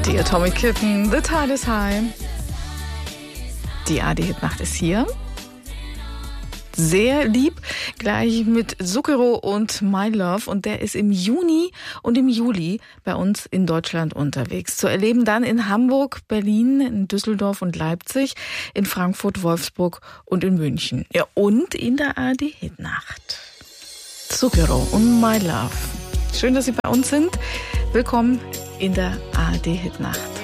Die Atomic Kitten, The Tide is High. Die AD-Hit-Nacht ist hier. Sehr lieb, gleich mit Zucchero und My Love. Und der ist im Juni und im Juli bei uns in Deutschland unterwegs. Zu erleben dann in Hamburg, Berlin, in Düsseldorf und Leipzig, in Frankfurt, Wolfsburg und in München. Ja, und in der AD-Hit-Nacht. Zucchero und My Love. Schön, dass Sie bei uns sind. Willkommen in der AD-Hit-Nacht.